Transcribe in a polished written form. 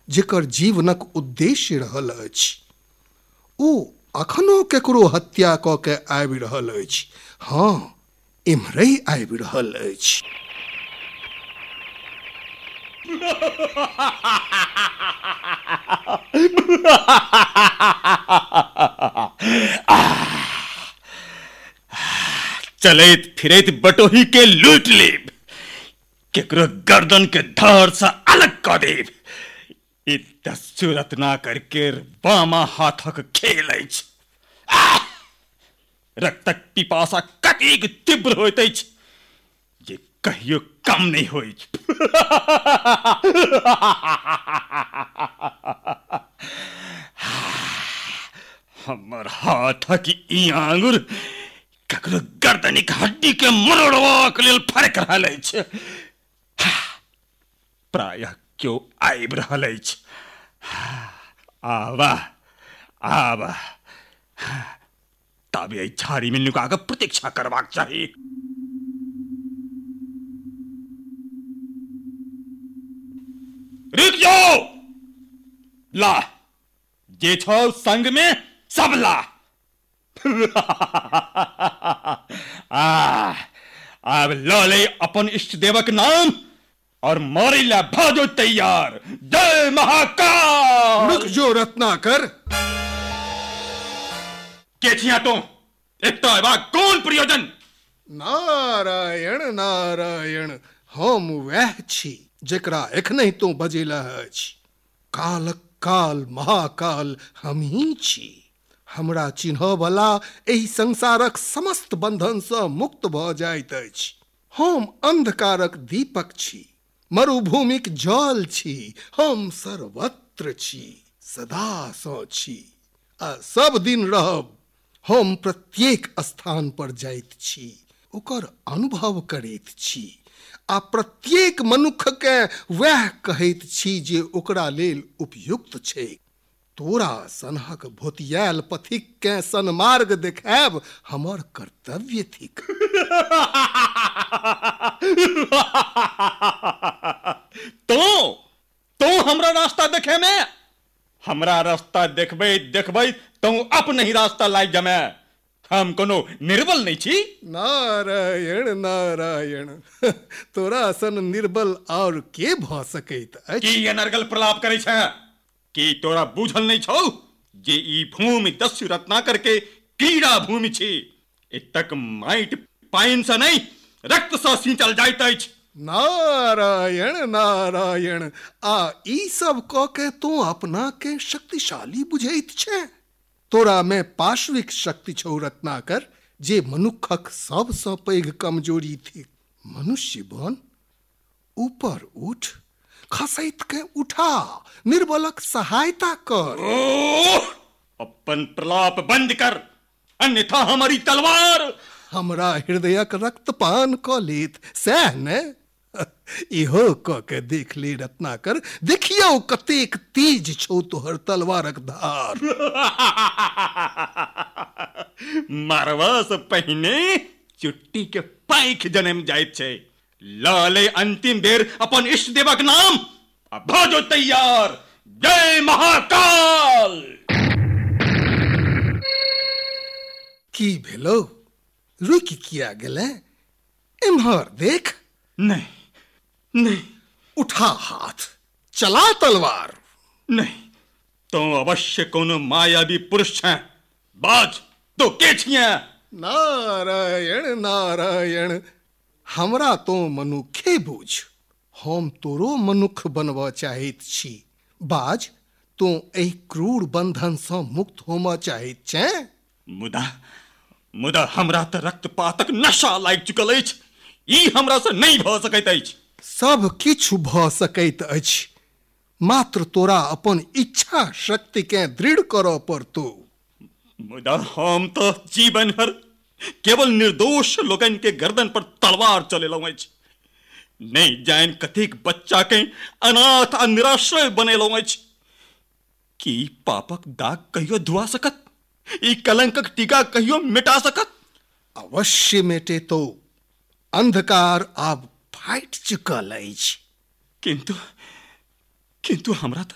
जेकर जीवनक उद्देश्य रहल अछि। ओ अखनो केकरो हत्या क के आबि रहल अछि। हाँ, एम्हरे आबि रहल अछि। चलैत फिरैत बटोही के लूट लेब, केकरो गर्दन के धड़ से अलग क देब। ई दस्यु रत्नाकर के बामा हाथक खेल अछि। रक्तक पिपासा कतेक तीव्र होइत अछि जे कहियो कम नहीं होइत। हमर हाथक ई आंगुर ककरो गर्दनिक हड्डी के मरोड़बाक लेल फरक रहल अछि। प्रायः क्यों आबि रहल अछि। आवा आवा, ताबे एहि झाड़ी में नुका के प्रतीक्षा करबाक चाही। रुक जाओ, ला जे छौ संग में सब ला। अब लो ले अपन इष्ट देवक नाम और मारे ला भाजो तैयार। जय महाकाल। रुक जो रत्नाकर। के छिया तो एक तो एबा कौन प्रयोजन? नारायण नारायण, हम वह छी जेकरा एखने तो बजेला अछि। कालक काल महाकाल हमही छी। हमरा चिन्ह वाला एहि संसारक समस्त बंधन से मुक्त भ जाइत अछि। हम अंधकारक दीपक छी, मरुभूमिक जल छी। हम सर्वत्र छी, सदा सँ छी आ सब दिन रहब। हम प्रत्येक स्थान पर जाइत छी, ओकर अनुभव करैत छी आ प्रत्येक मनुख के वह कहैत छी जे ओकरा लेल उपयुक्त छै। तोरा सनहक भोतियाल पथिक के सन्मार्ग देखायब हमर कर्तव्य थिक। तो हमरा रास्ता देखे में, हमरा रास्ता देखबै देखबै तो अपन ही रास्ता लाग जमे। हम कोनो निर्बल नहीं छी। नारायण नारायण, तोरा सन निर्बल और के भ सकैत अछि? की अनर्गल प्रलाप करे छै? की तोरा बूझल नहीं छौ जे ई भूमि दस्यु रत्नाकर के कीड़ा भूमि छी। एतक माटि पानि से नहीं, रक्त से सींचल जाइत अछि। नारायण नारायण, आ ई सब क के तू अपना के शक्तिशाली बुझैत छै? तोरा में पाश्विक शक्ति छौ रत्नाकर, जे मनुखक सबसँ पैघ कमजोरी थी। मनुष्य बन, ऊपर उठ, खसैत के उठा, निर्बलक सहायता कर। अपन प्रलाप बंद कर, अन्यथा हमारी तलवार हमरा हृदयक रक्तपान क लेत, सैह ने? इहो क के देख ले रत्नाकर, देखियो कतेक तेज छौ तोहर तलवारक धार। मारवा से पहिने चुट्टी के पाइख जन्म जाइत छै। ल ले अंतिम बेर अपन इष्ट देवक नाम, अब भाजो तैयार। जय महाकाल। की भेलो? रुक किया गेले? इम्हर देख। नहीं नहीं। उठा हाथ, चला तलवार। नहीं, तो अवश्य कोनो मायावी पुरुष छै। बाज, तो के छिया? नारायण नारायण, हमरा तो मनुखे बुझ। हम तोरो मनुख बनबा चाहैत छी। बाज, तो एहि क्रूर बंधन से मुक्त होमा चाहैत छै? मुदा हमरा त रक्तपातक नशा लागि चुकल अछि। ई हमरा से नहीं भ सकैत अछि। सब किछु भ सकैत अछि, मात्र तोरा अपन इच्छा शक्ति के दृढ़ करऽ पड़तौ। मुदा हम तो जीवन भर केवल निर्दोष लोगन के गर्दन पर तलवार चलेलहुं अछि। नहीं जान कतेक बच्चा के अनाथ आ निराश्रय बनेलहुं अछि। की पापक दाग कहियो धुआ सकत? ई कलंकक टीका कहियो मिटा सकत? अवश्य मेटे तो। अंधकार आब फाटि चुकल अछि। किंतु हमरा